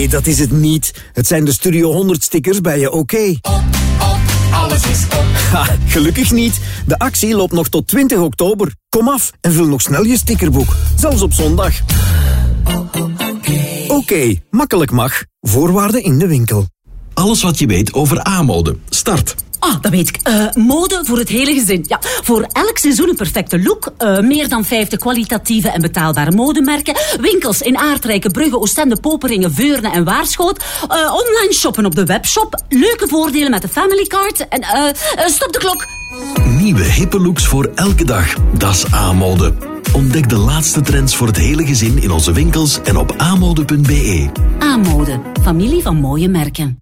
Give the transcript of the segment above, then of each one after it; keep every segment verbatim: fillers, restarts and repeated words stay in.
Nee, dat is het niet. Het zijn de Studio honderd stickers bij je OK. Op, op, alles is op. Ha, gelukkig niet. De actie loopt nog tot twintig oktober. Kom af en vul nog snel je stickerboek. Zelfs op zondag. OK, makkelijk mag. Voorwaarden in de winkel. Alles wat je weet over aanmode. Start. Ah, dat weet ik. Uh, mode voor het hele gezin. Ja, voor elk seizoen een perfecte look. Uh, meer dan vijftig kwalitatieve en betaalbare modemerken. Winkels in Aardrijke, Brugge, Oostende, Poperingen, Veurne en Waarschoot. Uh, online shoppen op de webshop. Leuke voordelen met de family card. En uh, uh, stop de klok. Nieuwe hippe looks voor elke dag. Dat is aanmode. Ontdek de laatste trends voor het hele gezin in onze winkels en op aanmode punt be. Aanmode, familie van mooie merken.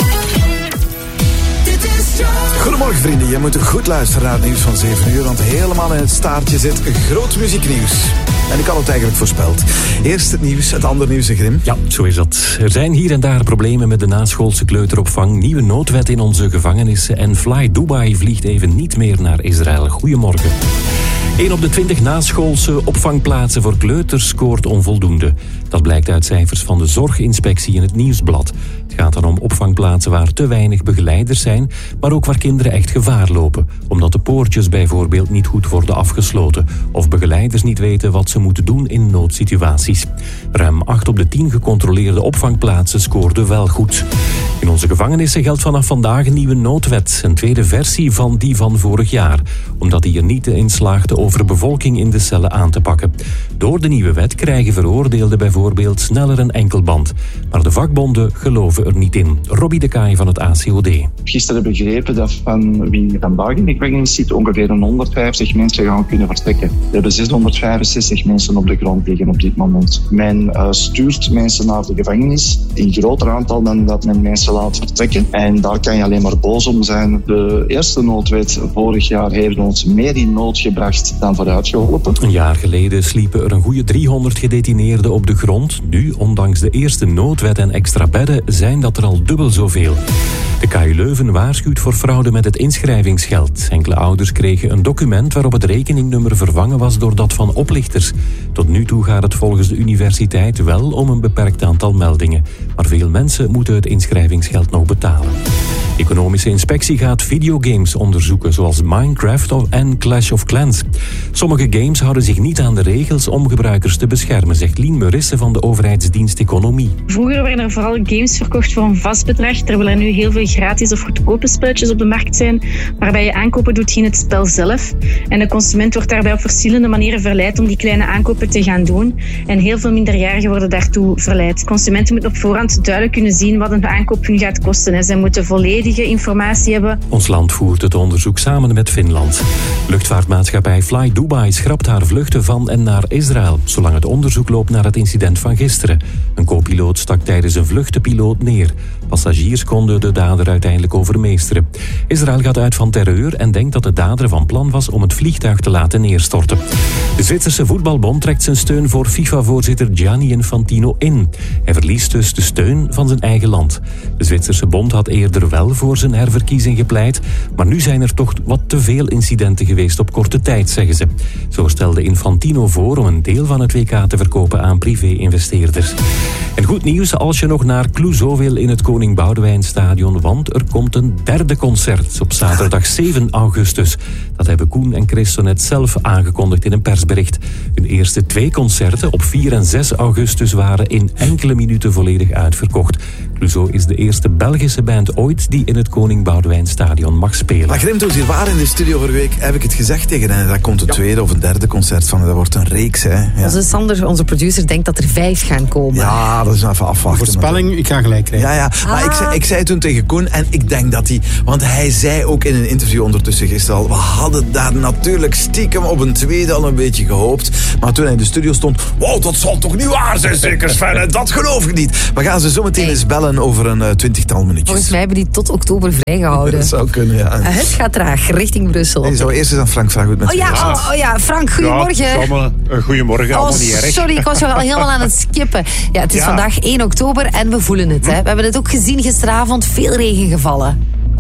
Goedemorgen vrienden, je moet goed luisteren naar het nieuws van zeven uur, want helemaal in het staartje zit groot muzieknieuws. En ik had het eigenlijk voorspeld. Eerst het nieuws, het andere nieuws in Grim. Ja, zo is dat. Er zijn hier en daar problemen met de naschoolse kleuteropvang, nieuwe noodwet in onze gevangenissen en Fly Dubai vliegt even niet meer naar Israël. Goedemorgen. één op de twintig naschoolse opvangplaatsen voor kleuters scoort onvoldoende. Dat blijkt uit cijfers van de Zorginspectie in het Nieuwsblad. Het gaat dan om opvangplaatsen waar te weinig begeleiders zijn, maar ook waar kinderen echt gevaar lopen, omdat de poortjes bijvoorbeeld niet goed worden afgesloten of begeleiders niet weten wat ze moeten doen in noodsituaties. Ruim acht op de tien gecontroleerde opvangplaatsen scoorden wel goed. In onze gevangenissen geldt vanaf vandaag een nieuwe noodwet, een tweede versie van die van vorig jaar, omdat die er niet in slaagde overbevolking in de cellen aan te pakken. Door de nieuwe wet krijgen veroordeelden bijvoorbeeld sneller een enkelband. Maar de vakbonden geloven er niet in. Robbie de Kaai van het A C O D. Gisteren begrepen dat van wie vandaag in de gevangenis zit ongeveer een honderdvijftig mensen gaan kunnen vertrekken. We hebben zeshonderdvijfenzestig mensen op de grond liggen op dit moment. Men uh, stuurt mensen naar de gevangenis in groter aantal dan dat men mensen laat vertrekken. En daar kan je alleen maar boos om zijn. De eerste noodwet vorig jaar heeft ons meer in nood gebracht dan vooruit geholpen. Een jaar geleden sliepen er een goede driehonderd gedetineerden op de grond. Nu, ondanks de eerste noodwet en extra bedden, zijn dat er al dubbel zoveel. De K U Leuven waarschuwt voor fraude met het inschrijvingsgeld. Enkele ouders kregen een document waarop het rekeningnummer vervangen was door dat van oplichters. Tot nu toe gaat het volgens de universiteit wel om een beperkt aantal meldingen. Maar veel mensen moeten het inschrijvingsgeld nog betalen. De Economische Inspectie gaat videogames onderzoeken, zoals Minecraft en Clash of Clans. Sommige games houden zich niet aan de regels om gebruikers te beschermen, zegt Lien Murisse van de overheidsdienst Economie. Vroeger werden er vooral games verkocht voor een vast bedrag, terwijl er nu heel veel gratis of goedkope spelletjes op de markt zijn, waarbij je aankopen doet in het spel zelf. En de consument wordt daarbij op verschillende manieren verleid om die kleine aankopen te gaan doen. En heel veel minderjarigen worden daartoe verleid. Consumenten moeten op voorhand duidelijk kunnen zien wat een aankoop hun gaat kosten. Zij moeten volledige informatie hebben. Ons land voert het onderzoek samen met Finland. Luchtvaartmaatschappij Fly Dubai schrapt haar vluchten van en naar Israël, zolang het onderzoek loopt naar het incident van gisteren. Een co-piloot stak tijdens een vlucht de piloot neer. Passagiers konden de dader uiteindelijk overmeesteren. Israël gaat uit van terreur en denkt dat de dader van plan was om het vliegtuig te laten neerstorten. De Zwitserse voetbalbond trekt zijn steun voor FIFA-voorzitter Gianni Infantino in. Hij verliest dus de steun van zijn eigen land. De Zwitserse bond had eerder wel voor zijn herverkiezing gepleit, maar nu zijn er toch wat te veel incidenten geweest op korte tijd, zeggen ze. Zo stelde Infantino voor om een deel van het W K te verkopen aan privé-investeerders. En goed nieuws als je nog naar Clouseau wil in het Koning Boudewijnstadion, want er komt een derde concert op zaterdag zeven augustus. Dat hebben Koen en Chris zo net zelf aangekondigd in een persbericht. Hun eerste twee concerten op vier en zes augustus waren in enkele minuten volledig uitverkocht. Clouseau is de eerste Belgische band ooit die in het Koning Boudewijnstadion mag spelen. Maar Grim, toen ze hier waren in de studio vorige week, heb ik het gezegd tegen hen. Dat komt het ja. tweede of het derde concert van. Dat wordt een reeks, hè. Ja. Onze Sander, onze producer, denkt dat er vijf gaan komen. Ja, dat is even afwachten. Voorspelling, ik ga gelijk krijgen. Ja, ja. Maar ah. ik, zei, ik zei toen tegen Koen, en ik denk dat hij... Want hij zei ook in een interview ondertussen gisteren al, we hadden daar natuurlijk stiekem op een tweede al een beetje gehoopt. Maar toen hij in de studio stond, wow, dat zal toch niet waar zijn, zeker Sven? Dat geloof ik niet. We gaan ze zo meteen hey. eens bellen over een uh, twintigtal minuutjes. Volgens mij hebben die tot oktober vrijgehouden. Dat zou kunnen, ja. Uh, het gaat traag, richting Brussel. Nee, zou eerst eens aan Frank vragen hoe het met oh, ja, oh, oh ja, Frank, goedemorgen. Ja, allemaal, uh, goedemorgen, oh, niet erg. Sorry, ik was al helemaal aan het skippen. Ja, het is ja. vandaag één oktober en we voelen het. Hè. We hebben het ook gezien gisteravond, veel regen gevallen.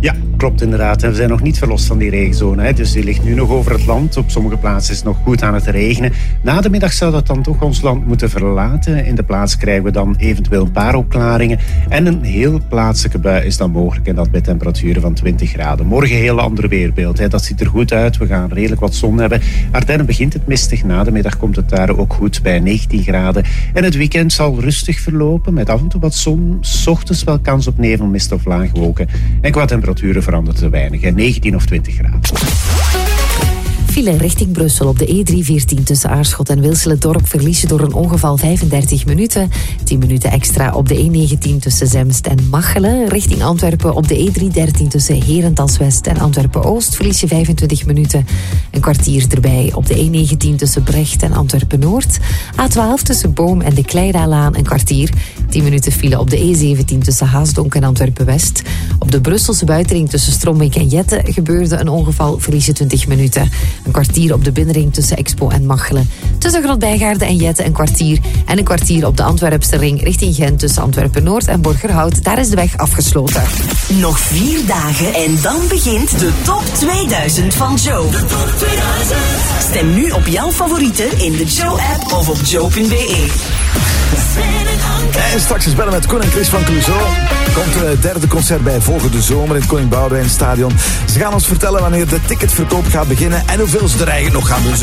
Ja, klopt inderdaad. En we zijn nog niet verlost van die regenzone. Hè. Dus die ligt nu nog over het land. Op sommige plaatsen is het nog goed aan het regenen. Na de middag zou dat dan toch ons land moeten verlaten. In de plaats krijgen we dan eventueel een paar opklaringen. En een heel plaatselijke bui is dan mogelijk. En dat bij temperaturen van twintig graden. Morgen een heel ander weerbeeld. Hè. Dat ziet er goed uit. We gaan redelijk wat zon hebben. Ardennen begint het mistig. Na de middag komt het daar ook goed bij negentien graden. En het weekend zal rustig verlopen. Met af en toe wat zon. 's Ochtends wel kans op nevel, mist of lage wolken. En qua temperaturen verandert er weinig. Hè. negentien of twintig graden. File richting Brussel op de E driehonderdveertien tussen Aarschot en Wilsele-Dorp verlies je door een ongeval vijfendertig minuten. tien minuten extra op de E negentien tussen Zemst en Machelen. Richting Antwerpen op de E driehonderddertien tussen Herentals-West en Antwerpen-Oost verlies je vijfentwintig minuten. Een kwartier erbij op de E negentien tussen Brecht en Antwerpen-Noord. A twaalf tussen Boom en de Kleidaalaan een kwartier. tien minuten file op de E zeventien tussen Haasdonk en Antwerpen-West. Op de Brusselse buitenring tussen Strombeek en Jette gebeurde een ongeval, verlies je twintig minuten. Een kwartier op de binnenring tussen Expo en Machelen. Tussen Grotbijgaarden en Jette een kwartier. En een kwartier op de Antwerpse ring richting Gent tussen Antwerpen-Noord en Borgerhout. Daar is de weg afgesloten. Nog vier dagen en dan begint de top tweeduizend van Joe. De top tweeduizend. Stem nu op jouw favorieten in de Joe-app of op joe punt b e. En straks is bellen met Koen en Chris van Clouseau. Komt het derde concert bij volgende zomer in het Koning Boudewijn Stadion. Ze gaan ons vertellen wanneer de ticketverkoop gaat beginnen en hoeveel ze er eigenlijk nog gaan doen.